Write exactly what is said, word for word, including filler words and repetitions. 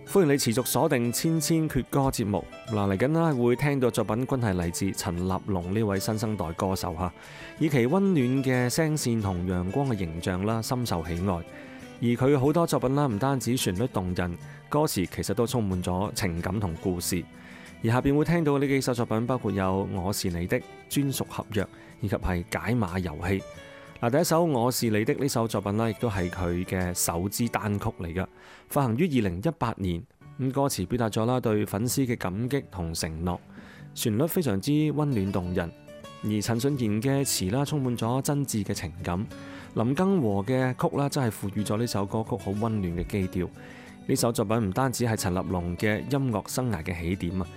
歡迎你持續鎖定千千闕歌節目。嗱，嚟緊啦會聽到作品均係嚟自陳立農呢位新生代歌手嚇，以其溫暖嘅聲線同陽光嘅形象啦，深受喜愛。而佢好多作品啦，唔單止旋律動人，歌詞其實都充滿咗情感同故事。而下邊會聽到呢幾首作品，包括有《我是你的》、《專屬合約》以及係《解碼遊戲》。嗱，第一首《我是你的》呢首作品啦，亦都係佢嘅首支單曲嚟㗎，發行於二零一八年。咁歌詞表達咗啦對粉絲嘅感激同承諾，旋律非常之溫暖動人。而陳信賢嘅詞啦，充滿咗真摯嘅情感。林更和嘅曲啦，真係賦予咗呢首歌曲好溫暖嘅基調。呢首作品唔單止係陳立農嘅音樂生涯嘅起點啊，